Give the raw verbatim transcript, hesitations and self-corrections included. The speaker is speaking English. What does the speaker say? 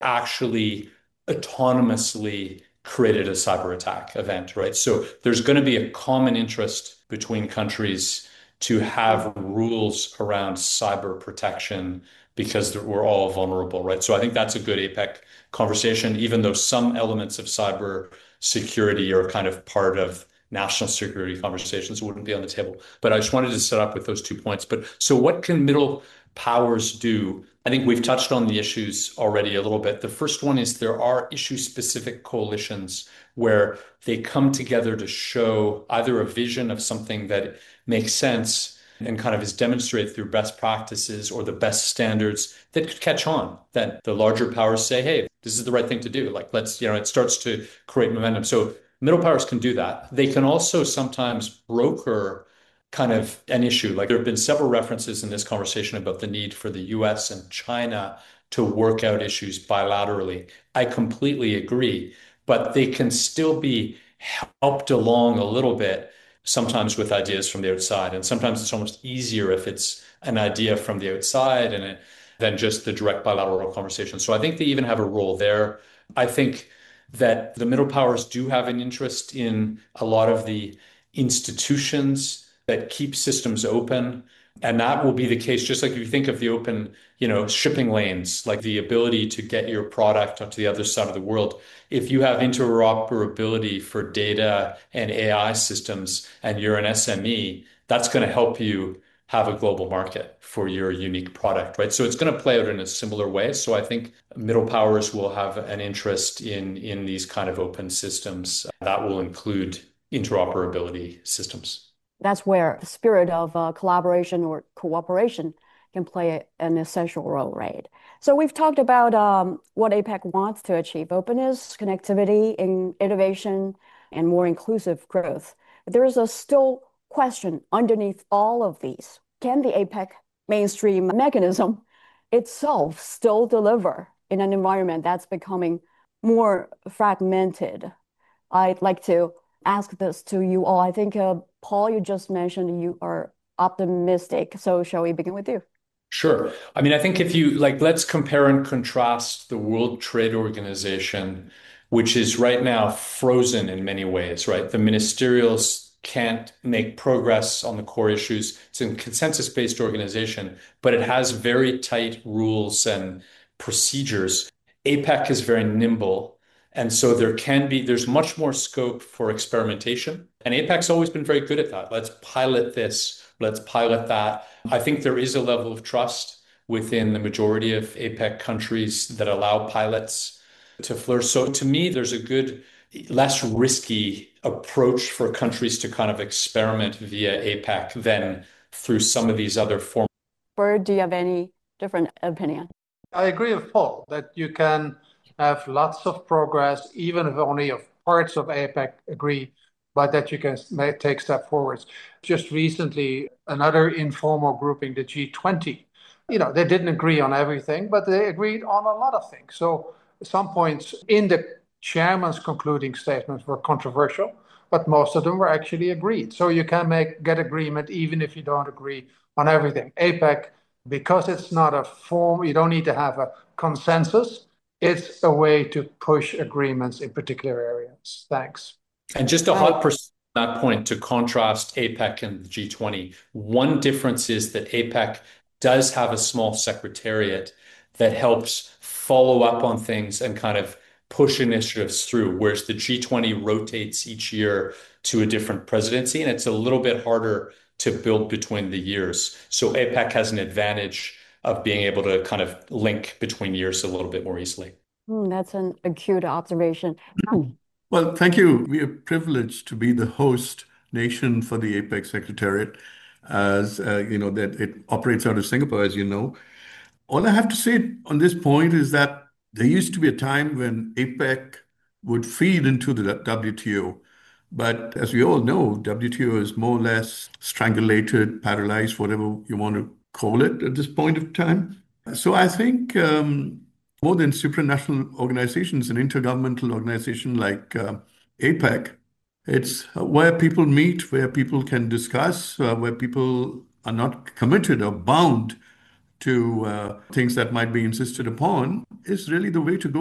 actually autonomously created a cyber attack event, right? So there's going to be a common interest between countries to have rules around cyber protection because we're all vulnerable, right? So I think that's a good APEC conversation, even though some elements of cyber security are kind of part of national security conversations, wouldn't be on the table. But I just wanted to set up with those two points. But so what can middle powers do? I think we've touched on the issues already a little bit. The first one is there are issue-specific coalitions where they come together to show either a vision of something that makes sense and kind of is demonstrated through best practices or the best standards that could catch on. That the larger powers say, hey, this is the right thing to do. Like, let's, you know, it starts to create momentum. So middle powers can do that. They can also sometimes broker kind of an issue. Like there have been several references in this conversation about the need for the U S and China to work out issues bilaterally. I completely agree, but they can still be helped along a little bit, sometimes with ideas from the outside. And sometimes it's almost easier if it's an idea from the outside and it, than just the direct bilateral conversation. So I think they even have a role there. I think that the middle powers do have an interest in a lot of the institutions that keep systems open. And that will be the case, just like if you think of the open, you know, shipping lanes, like the ability to get your product to the other side of the world. If you have interoperability for data and A I systems and you're an S M E, that's going to help you have a global market for your unique product, right? So it's going to play out in a similar way. So I think middle powers will have an interest in, in these kind of open systems that will include interoperability systems. That's where the spirit of uh, collaboration or cooperation can play an essential role, right? So we've talked about um, what APEC wants to achieve: openness, connectivity, in innovation, and more inclusive growth. But there is a still question underneath all of these. Can the APEC mainstream mechanism itself still deliver in an environment that's becoming more fragmented? I'd like to ask this to you all. I think, uh, Paul, you just mentioned you are optimistic. So shall we begin with you? Sure. I mean, I think if you like, let's compare and contrast the World Trade Organization, which is right now frozen in many ways, right? The ministerials can't make progress on the core issues. It's a consensus-based organization, but it has very tight rules and procedures. APEC is very nimble. And so there can be, there's much more scope for experimentation. And APEC's always been very good at that. Let's pilot this, let's pilot that. I think there is a level of trust within the majority of APEC countries that allow pilots to flourish. So to me, there's a good, less risky approach for countries to kind of experiment via APEC than through some of these other forms. Bird, do you have any different opinion? I agree with Paul that you can have lots of progress, even if only of parts of APEC agree, but that you can make, take step forwards. Just recently, another informal grouping, the G twenty, you know, they didn't agree on everything, but they agreed on a lot of things. So some points in the chairman's concluding statements were controversial, but most of them were actually agreed. So you can make get agreement even if you don't agree on everything. APEC, because it's not a form, you don't need to have a consensus. It's a way to push agreements in particular areas. Thanks. And just a hot percent on that point to contrast APEC and the G twenty. One difference is that APEC does have a small secretariat that helps follow up on things and kind of push initiatives through, whereas the G twenty rotates each year to a different presidency, and it's a little bit harder to build between the years. So APEC has an advantage of being able to kind of link between years a little bit more easily. Mm, that's an acute observation. Well, thank you. We are privileged to be the host nation for the APEC Secretariat, as uh, you know, that it operates out of Singapore, as you know. All I have to say on this point is that there used to be a time when APEC would feed into the W T O. But as we all know, W T O is more or less strangulated, paralyzed, whatever you want to call it at this point of time. So I think um, more than supranational organizations, an intergovernmental organization like uh, APEC, it's where people meet, where people can discuss, uh, where people are not committed or bound to uh, things that might be insisted upon is really the way to go.